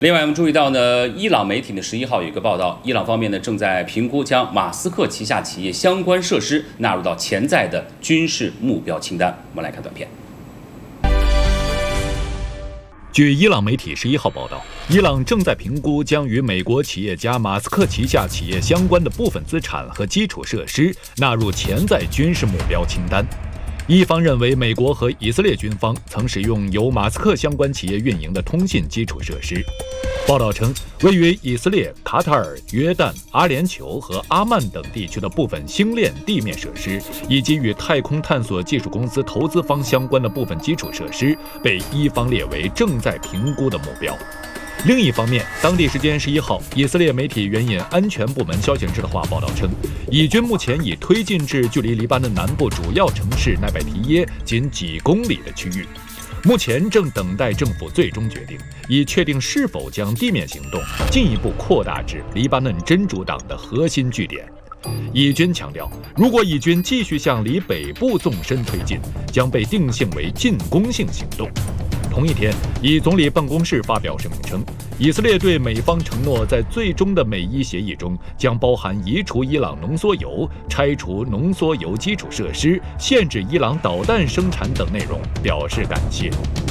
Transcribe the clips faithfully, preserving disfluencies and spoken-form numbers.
另外，我们注意到呢，伊朗媒体呢十一号有一个报道，伊朗方面呢正在评估将马斯克旗下企业相关设施纳入到潜在的军事目标清单。我们来看短片。 据伊朗媒体十一号报道，伊朗正在评估将与美国企业家马斯克旗下企业相关的部分资产和基础设施纳入潜在军事目标清单。一方认为，美国和以色列军方曾使用由马斯克相关企业运营的通信基础设施。报道称，位于以色列、卡塔尔、约旦、阿联酋和阿曼等地区的部分星链地面设施，以及与太空探索技术公司投资方相关的部分基础设施，被伊方列为正在评估的目标。另一方面，当地时间十一号，以色列媒体援引安全部门消息人士的话报道称，以军目前已推进至距离黎巴嫩南部主要城市奈拜提耶仅几公里的区域，目前正等待政府最终决定，以确定是否将地面行动进一步扩大至黎巴嫩真主党的核心据点。以军强调，如果以军继续向离北部纵深推进，将被定性为进攻性行动。同一天，以总理办公室发表声明称，以色列对美方承诺在最终的美伊协议中将包含移除伊朗浓缩铀、拆除浓缩铀基础设施、限制伊朗导弹生产等内容表示感谢。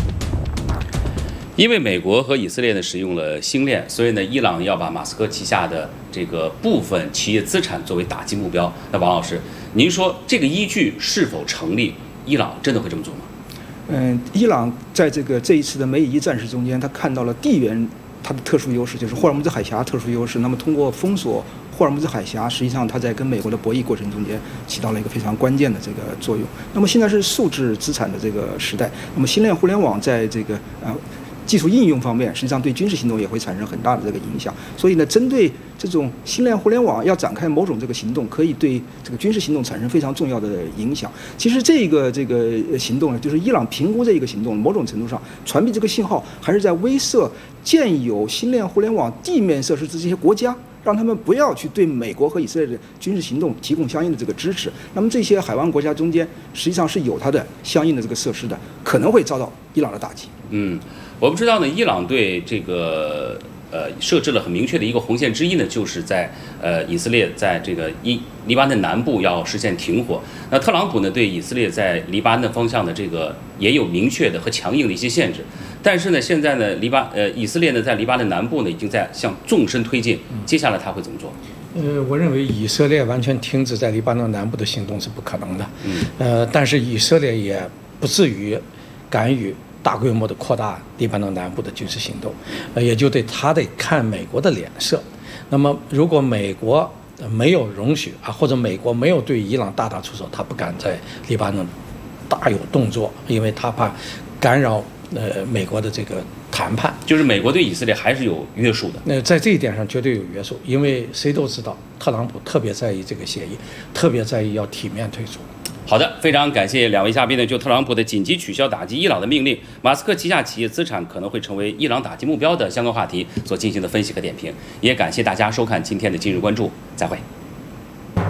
因为美国和以色列呢使用了星链，所以呢，伊朗要把马斯克旗下的这个部分企业资产作为打击目标。那王老师，您说这个依据是否成立？伊朗真的会这么做吗？ 嗯，伊朗在这个这一次的美以伊战事中间，他看到了地缘它的特殊优势，就是霍尔木兹海峡特殊优势。那么通过封锁霍尔木兹海峡，实际上它在跟美国的博弈过程中间起到了一个非常关键的这个作用。那么现在是数字资产的这个时代，那么星链互联网在这个呃技术应用方面，实际上对军事行动也会产生很大的这个影响。所以呢，针对这种星链互联网要展开某种这个行动，可以对这个军事行动产生非常重要的影响。其实这个这个行动呢，就是伊朗评估这一个行动，某种程度上传递这个信号，还是在威慑建有星链互联网地面设施的这些国家，让他们不要去对美国和以色列的军事行动提供相应的这个支持。那么这些海湾国家中间，实际上是有它的相应的这个设施的，可能会遭到伊朗的打击。 嗯，我们知道呢，伊朗对这个呃设置了很明确的一个红线之一呢，就是在呃以色列在这个伊黎巴嫩南部要实现停火。那特朗普呢对以色列在黎巴嫩方向的这个也有明确的和强硬的一些限制。但是呢，现在呢，黎巴呃以色列呢在黎巴嫩南部呢已经在向纵深推进，接下来他会怎么做？ 呃，我认为以色列完全停止在黎巴嫩南部的行动是不可能的。 嗯。 呃，但是以色列也不至于干预大规模的扩大黎巴嫩南部的军事行动，呃，也就得他得看美国的脸色。那么，如果美国没有容许啊，或者美国没有对伊朗大打出手，他不敢在黎巴嫩大有动作，因为他怕干扰呃美国的这个谈判。 就是美国对以色列还是有约束的。 那在这一点上绝对有约束，因为谁都知道特朗普特别在意这个协议，特别在意要体面退出。 好的，非常感谢两位嘉宾呢，就特朗普的紧急取消打击伊朗的命令，马斯克旗下企业资产可能会成为伊朗打击目标的相关话题所进行的分析和点评，也感谢大家收看今天的今日关注，再会。